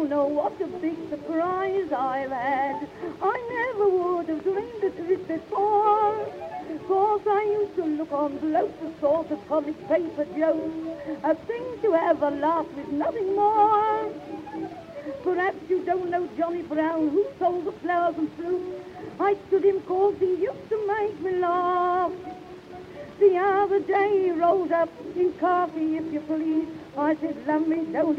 don't know what a big surprise I've had. I never would have dreamed of this before. Course I used to look on blokes as sort of comic paper jokes, a thing to have a laugh with, nothing more. Perhaps you don't know Johnny Brown, who sold the flowers and fruit. I stood him cause he used to make me laugh. The other day he rolled up in coffee, if you please. I said, love me, don't